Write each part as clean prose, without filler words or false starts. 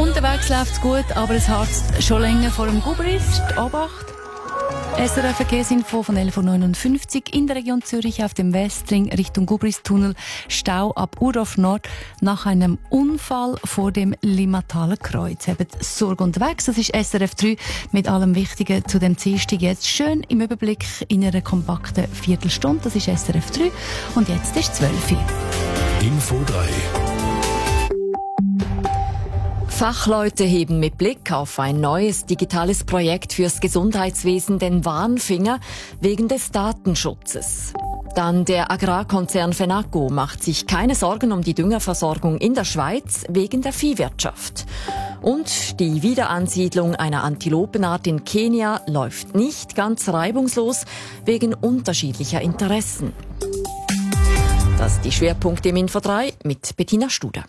Unterwegs läuft es gut, aber es harzt schon länger vor dem Gubris. Obacht! SRF Verkehrsinfo von 11.59 Uhr in der Region Zürich auf dem Westring Richtung Gubristunnel. Stau ab Urdorf Nord nach einem Unfall vor dem Limmataler Kreuz. Habt Sorge unterwegs. Das ist SRF 3 mit allem Wichtigen zu dem Dienstag. Jetzt schön im Überblick in einer kompakten Viertelstunde. Das ist SRF 3 und jetzt ist 12 Uhr. Info 3. Fachleute heben mit Blick auf ein neues digitales Projekt fürs Gesundheitswesen den Warnfinger wegen des Datenschutzes. Dann der Agrarkonzern Fenaco macht sich keine Sorgen um die Düngerversorgung in der Schweiz wegen der Viehwirtschaft. Und die Wiederansiedlung einer Antilopenart in Kenia läuft nicht ganz reibungslos wegen unterschiedlicher Interessen. Das sind die Schwerpunkte im Info 3 mit Bettina Studer.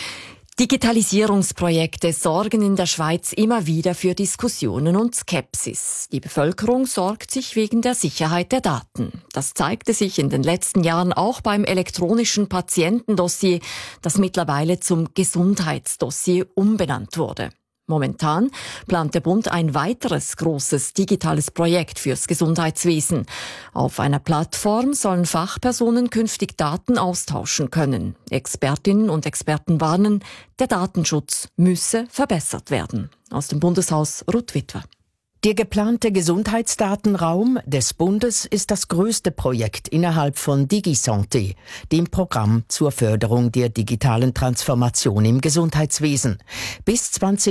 Digitalisierungsprojekte sorgen in der Schweiz immer wieder für Diskussionen und Skepsis. Die Bevölkerung sorgt sich wegen der Sicherheit der Daten. Das zeigte sich in den letzten Jahren auch beim elektronischen Patientendossier, das mittlerweile zum Gesundheitsdossier umbenannt wurde. Momentan plant der Bund ein weiteres großes digitales Projekt fürs Gesundheitswesen. Auf einer Plattform sollen Fachpersonen künftig Daten austauschen können. Expertinnen und Experten warnen, der Datenschutz müsse verbessert werden. Aus dem Bundeshaus Ruth Witwer. Der geplante Gesundheitsdatenraum des Bundes ist das größte Projekt innerhalb von DigiSanté, dem Programm zur Förderung der digitalen Transformation im Gesundheitswesen. Bis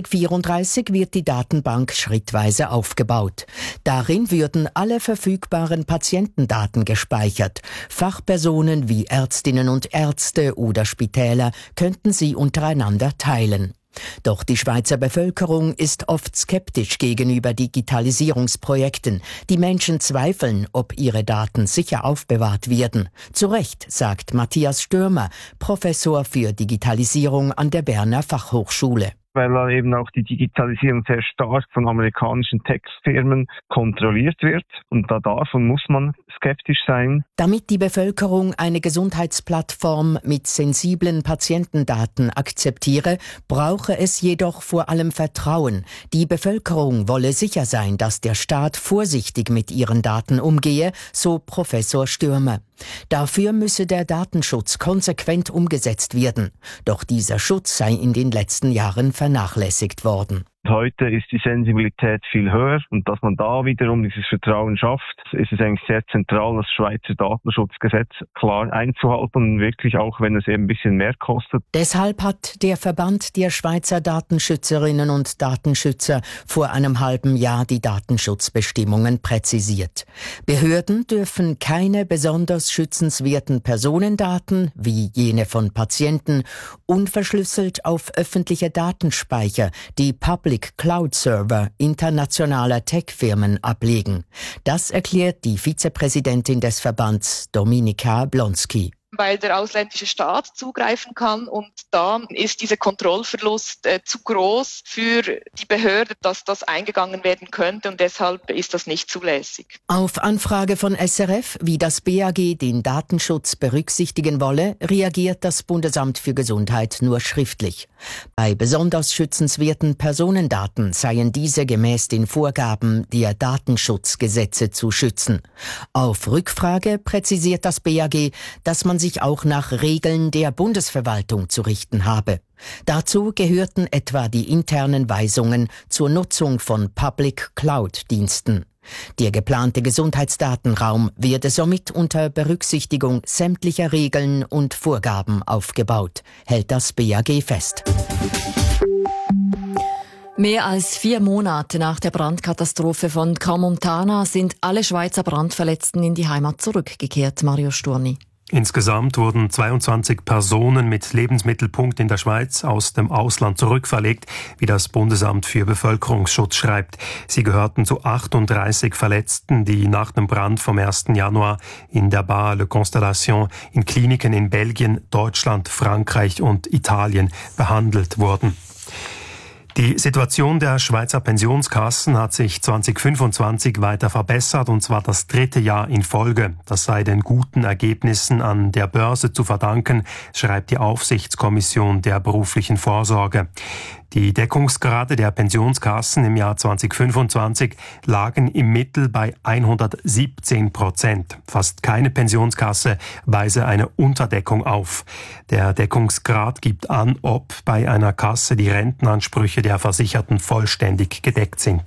2034 wird die Datenbank schrittweise aufgebaut. Darin würden alle verfügbaren Patientendaten gespeichert. Fachpersonen wie Ärztinnen und Ärzte oder Spitäler könnten sie untereinander teilen. Doch die Schweizer Bevölkerung ist oft skeptisch gegenüber Digitalisierungsprojekten. Die Menschen zweifeln, ob ihre Daten sicher aufbewahrt werden. Zu Recht, sagt Matthias Stürmer, Professor für Digitalisierung an der Berner Fachhochschule. Weil eben auch die Digitalisierung sehr stark von amerikanischen Tech-Firmen kontrolliert wird. Und davon muss man skeptisch sein. Damit die Bevölkerung eine Gesundheitsplattform mit sensiblen Patientendaten akzeptiere, brauche es jedoch vor allem Vertrauen. Die Bevölkerung wolle sicher sein, dass der Staat vorsichtig mit ihren Daten umgehe, so Professor Stürmer. Dafür müsse der Datenschutz konsequent umgesetzt werden. Doch dieser Schutz sei in den letzten Jahren vernachlässigt worden. Heute ist die Sensibilität viel höher und dass man da wiederum dieses Vertrauen schafft, ist es eigentlich sehr zentral, das Schweizer Datenschutzgesetz klar einzuhalten und wirklich auch, wenn es eben ein bisschen mehr kostet. Deshalb hat der Verband der Schweizer Datenschützerinnen und Datenschützer vor einem halben Jahr die Datenschutzbestimmungen präzisiert. Behörden dürfen keine besonders schützenswerten Personendaten, wie jene von Patienten, unverschlüsselt auf öffentliche Datenspeicher, die Public Cloud Server internationaler Tech-Firmen ablegen. Das erklärt die Vizepräsidentin des Verbands, Dominika Blonski. Weil der ausländische Staat zugreifen kann und da ist dieser Kontrollverlust zu groß für die Behörde, dass das eingegangen werden könnte und deshalb ist das nicht zulässig. Auf Anfrage von SRF, wie das BAG den Datenschutz berücksichtigen wolle, reagiert das Bundesamt für Gesundheit nur schriftlich. Bei besonders schützenswerten Personendaten seien diese gemäß den Vorgaben der Datenschutzgesetze zu schützen. Auf Rückfrage präzisiert das BAG, dass man sich auch nach Regeln der Bundesverwaltung zu richten habe. Dazu gehörten etwa die internen Weisungen zur Nutzung von Public-Cloud-Diensten. Der geplante Gesundheitsdatenraum werde somit unter Berücksichtigung sämtlicher Regeln und Vorgaben aufgebaut, hält das BAG fest. Mehr als 4 Monate nach der Brandkatastrophe von Crans-Montana sind alle Schweizer Brandverletzten in die Heimat zurückgekehrt. Mario Sturni. Insgesamt wurden 22 Personen mit Lebensmittelpunkt in der Schweiz aus dem Ausland zurückverlegt, wie das Bundesamt für Bevölkerungsschutz schreibt. Sie gehörten zu 38 Verletzten, die nach dem Brand vom 1. Januar in der Bar Le Constellation in Kliniken in Belgien, Deutschland, Frankreich und Italien behandelt wurden. Die Situation der Schweizer Pensionskassen hat sich 2025 weiter verbessert, und zwar das 3. Jahr in Folge. Das sei den guten Ergebnissen an der Börse zu verdanken, schreibt die Aufsichtskommission der beruflichen Vorsorge. Die Deckungsgrade der Pensionskassen im Jahr 2025 lagen im Mittel bei 117%. Fast keine Pensionskasse weise eine Unterdeckung auf. Der Deckungsgrad gibt an, ob bei einer Kasse die Rentenansprüche der Versicherten vollständig gedeckt sind.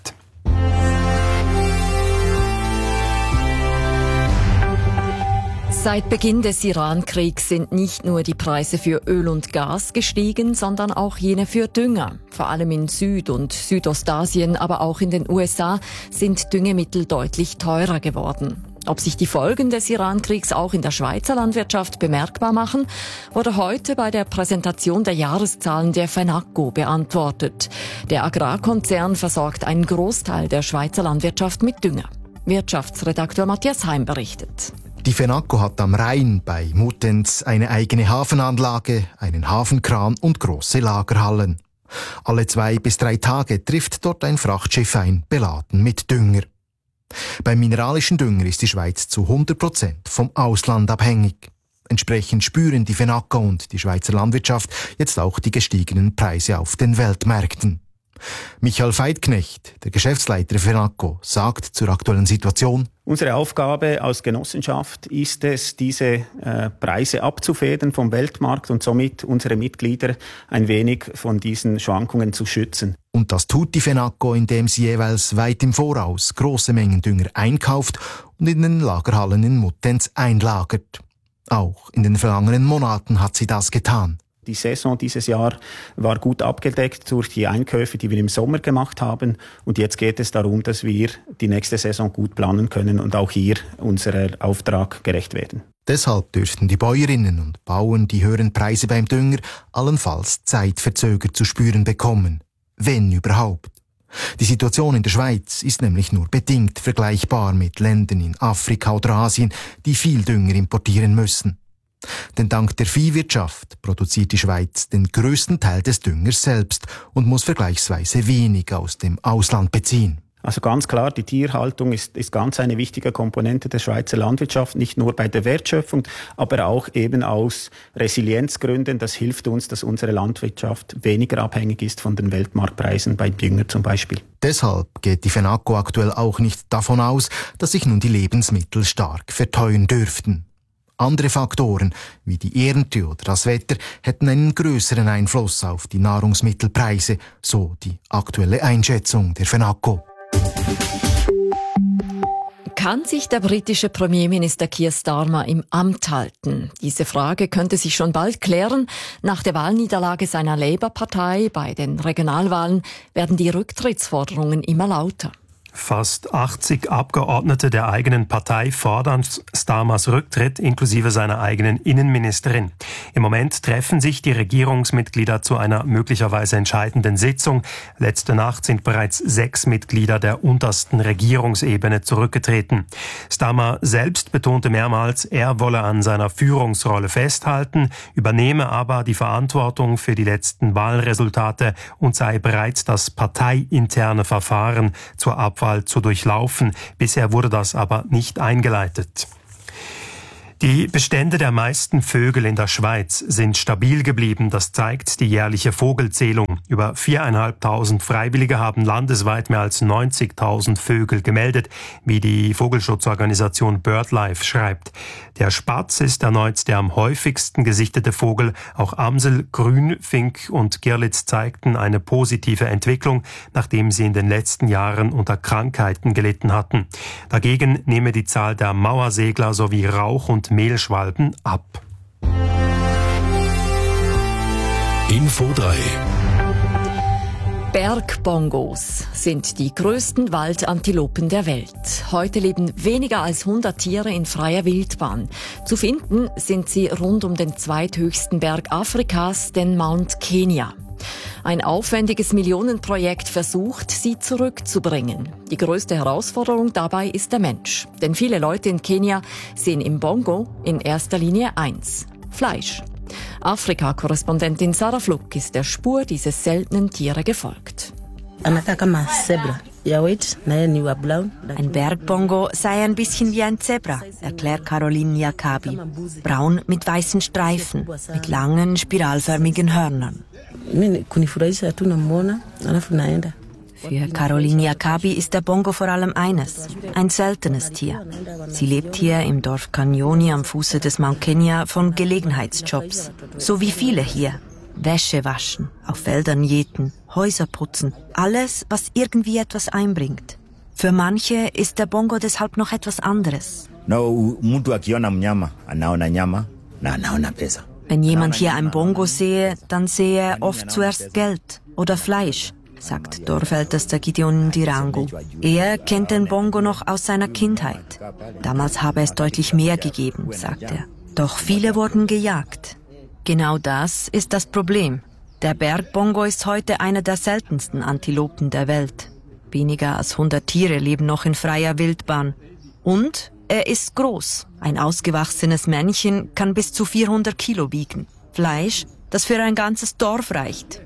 Seit Beginn des Iran-Kriegs sind nicht nur die Preise für Öl und Gas gestiegen, sondern auch jene für Dünger. Vor allem in Süd- und Südostasien, aber auch in den USA sind Düngemittel deutlich teurer geworden. Ob sich die Folgen des Iran-Kriegs auch in der Schweizer Landwirtschaft bemerkbar machen, wurde heute bei der Präsentation der Jahreszahlen der FENACO beantwortet. Der Agrarkonzern versorgt einen Großteil der Schweizer Landwirtschaft mit Dünger. Wirtschaftsredakteur Matthias Heim berichtet. Die FENACO hat am Rhein bei Muttenz eine eigene Hafenanlage, einen Hafenkran und große Lagerhallen. Alle 2 bis 3 Tage trifft dort ein Frachtschiff ein, beladen mit Dünger. Beim mineralischen Dünger ist die Schweiz zu 100% vom Ausland abhängig. Entsprechend spüren die FENACO und die Schweizer Landwirtschaft jetzt auch die gestiegenen Preise auf den Weltmärkten. Michael Veidknecht, der Geschäftsleiter der FENACO, sagt zur aktuellen Situation: Unsere Aufgabe als Genossenschaft ist es, diese Preise abzufedern vom Weltmarkt und somit unsere Mitglieder ein wenig von diesen Schwankungen zu schützen. Und das tut die FENACO, indem sie jeweils weit im Voraus große Mengen Dünger einkauft und in den Lagerhallen in Muttenz einlagert. Auch in den vergangenen Monaten hat sie das getan. Die Saison dieses Jahr war gut abgedeckt durch die Einkäufe, die wir im Sommer gemacht haben. Und jetzt geht es darum, dass wir die nächste Saison gut planen können und auch hier unserem Auftrag gerecht werden. Deshalb dürften die Bäuerinnen und Bauern die höheren Preise beim Dünger allenfalls zeitverzögert zu spüren bekommen. Wenn überhaupt. Die Situation in der Schweiz ist nämlich nur bedingt vergleichbar mit Ländern in Afrika oder Asien, die viel Dünger importieren müssen. Denn dank der Viehwirtschaft produziert die Schweiz den grössten Teil des Düngers selbst und muss vergleichsweise wenig aus dem Ausland beziehen. Also ganz klar, die Tierhaltung ist ganz eine wichtige Komponente der Schweizer Landwirtschaft, nicht nur bei der Wertschöpfung, aber auch eben aus Resilienzgründen. Das hilft uns, dass unsere Landwirtschaft weniger abhängig ist von den Weltmarktpreisen bei Dünger zum Beispiel. Deshalb geht die FENACO aktuell auch nicht davon aus, dass sich nun die Lebensmittel stark verteuern dürften. Andere Faktoren, wie die Ernte oder das Wetter, hätten einen größeren Einfluss auf die Nahrungsmittelpreise, so die aktuelle Einschätzung der FENACO. Kann sich der britische Premierminister Keir Starmer im Amt halten? Diese Frage könnte sich schon bald klären. Nach der Wahlniederlage seiner Labour-Partei bei den Regionalwahlen werden die Rücktrittsforderungen immer lauter. Fast 80 Abgeordnete der eigenen Partei fordern Starmers Rücktritt inklusive seiner eigenen Innenministerin. Im Moment treffen sich die Regierungsmitglieder zu einer möglicherweise entscheidenden Sitzung. Letzte Nacht sind bereits 6 Mitglieder der untersten Regierungsebene zurückgetreten. Starmer selbst betonte mehrmals, er wolle an seiner Führungsrolle festhalten, übernehme aber die Verantwortung für die letzten Wahlresultate und sei bereit, das parteiinterne Verfahren zur Abwahl zu durchlaufen. Bisher wurde das aber nicht eingeleitet. Die Bestände der meisten Vögel in der Schweiz sind stabil geblieben. Das zeigt die jährliche Vogelzählung. Über 4.500 Freiwillige haben landesweit mehr als 90.000 Vögel gemeldet, wie die Vogelschutzorganisation BirdLife schreibt. Der Spatz ist erneut der am häufigsten gesichtete Vogel. Auch Amsel, Grünfink und Girlitz zeigten eine positive Entwicklung, nachdem sie in den letzten Jahren unter Krankheiten gelitten hatten. Dagegen nehme die Zahl der Mauersegler sowie Rauch- und Mehlschwalben ab. Info 3. Bergbongos sind die größten Waldantilopen der Welt. Heute leben weniger als 100 Tiere in freier Wildbahn. Zu finden sind sie rund um den zweithöchsten Berg Afrikas, den Mount Kenya. Ein aufwendiges Millionenprojekt versucht, sie zurückzubringen. Die größte Herausforderung dabei ist der Mensch. Denn viele Leute in Kenia sehen im Bongo in erster Linie eins: Fleisch. Afrika-Korrespondentin Sarah Fluck ist der Spur dieses seltenen Tiere gefolgt. Ein Bergbongo sei ein bisschen wie ein Zebra, erklärt Caroline Jakabi. Braun mit weißen Streifen, mit langen, spiralförmigen Hörnern. Für Caroline Jakabi ist der Bongo vor allem eines, ein seltenes Tier. Sie lebt hier im Dorf Kanyoni am Fuße des Mount Kenya von Gelegenheitsjobs. So wie viele hier. Wäsche waschen, auf Feldern jäten, Häuser putzen. Alles, was irgendwie etwas einbringt. Für manche ist der Bongo deshalb noch etwas anderes. Wenn jemand hier ein Bongo sehe, dann sehe er oft zuerst Geld oder Fleisch, sagt Dorfältester Gideon Ndirangu. Er kennt den Bongo noch aus seiner Kindheit. Damals habe es deutlich mehr gegeben, sagt er. Doch viele wurden gejagt. Genau das ist das Problem. Der Bergbongo ist heute einer der seltensten Antilopen der Welt. Weniger als 100 Tiere leben noch in freier Wildbahn. Und er ist groß. Ein ausgewachsenes Männchen kann bis zu 400 Kilo wiegen. Fleisch, das für ein ganzes Dorf reicht.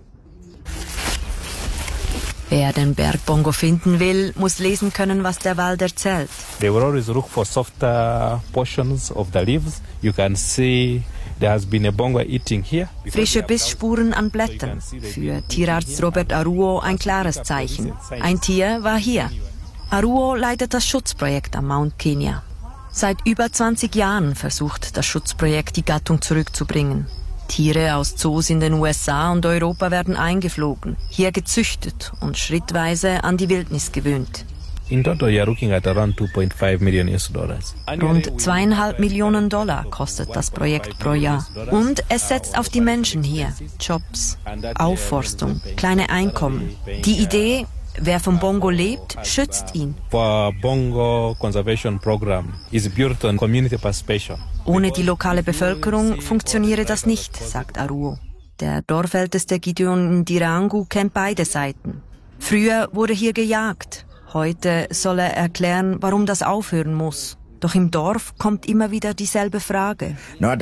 Wer den Bergbongo finden will, muss lesen können, was der Wald erzählt. They will always look for softer portions of the leaves. You can see there has been a bongo eating here. Frische Bissspuren an Blättern. Für Tierarzt Robert Aruo ein klares Zeichen. Ein Tier war hier. Aruo leitet das Schutzprojekt am Mount Kenya. Seit über 20 Jahren versucht das Schutzprojekt, die Gattung zurückzubringen. Tiere aus Zoos in den USA und Europa werden eingeflogen, hier gezüchtet und schrittweise an die Wildnis gewöhnt. In total, you are looking at around $2.5 million. Rund $2,5 Millionen kostet das Projekt pro Jahr. Und es setzt auf die Menschen hier. Jobs, Aufforstung, kleine Einkommen. Die Idee, wer vom Bongo lebt, schützt ihn. For Bongo Conservation Program is built on community participation. Ohne die lokale Bevölkerung funktioniere das nicht, sagt Aruo. Der Dorfälteste Gideon Ndirangu kennt beide Seiten. Früher wurde hier gejagt. Heute soll er erklären, warum das aufhören muss. Doch im Dorf kommt immer wieder dieselbe Frage.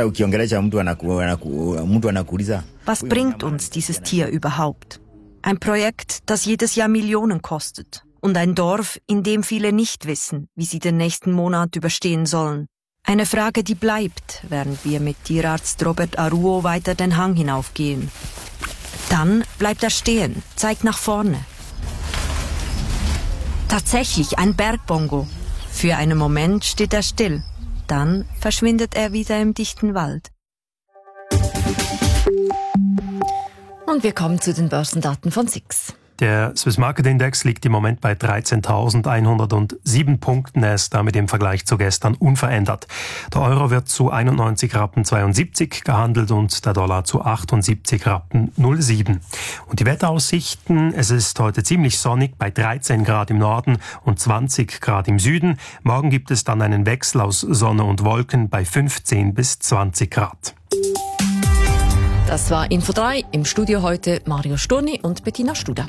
Was bringt uns dieses Tier überhaupt? Ein Projekt, das jedes Jahr Millionen kostet. Und ein Dorf, in dem viele nicht wissen, wie sie den nächsten Monat überstehen sollen. Eine Frage, die bleibt, während wir mit Tierarzt Robert Aruo weiter den Hang hinaufgehen. Dann bleibt er stehen, zeigt nach vorne. Tatsächlich ein Bergbongo. Für einen Moment steht er still. Dann verschwindet er wieder im dichten Wald. Und wir kommen zu den Börsendaten von SIX. Der Swiss Market Index liegt im Moment bei 13.107 Punkten. Er ist damit im Vergleich zu gestern unverändert. Der Euro wird zu 91,72 Rappen gehandelt und der Dollar zu 78,07 Rappen. Und die Wetteraussichten, es ist heute ziemlich sonnig bei 13 Grad im Norden und 20 Grad im Süden. Morgen gibt es dann einen Wechsel aus Sonne und Wolken bei 15 bis 20 Grad. Das war Info 3. Im Studio heute Mario Sturni und Bettina Studer.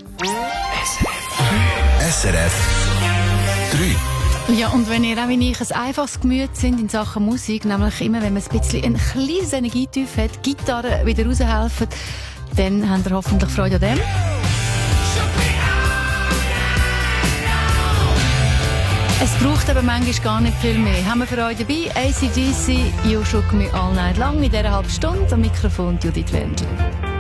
SRF 3. Ja, und wenn ihr auch wie ich ein einfaches Gemüt sind in Sachen Musik, nämlich immer, wenn man ein kleines Energietief hat, Gitarre wieder raushelfen, dann habt ihr hoffentlich Freude an dem. Es braucht aber manchmal gar nicht viel mehr. Haben wir für euch dabei AC/DC, You Shook Me All Night Long in dieser halben Stunde. Am Mikrofon Judith Wendler.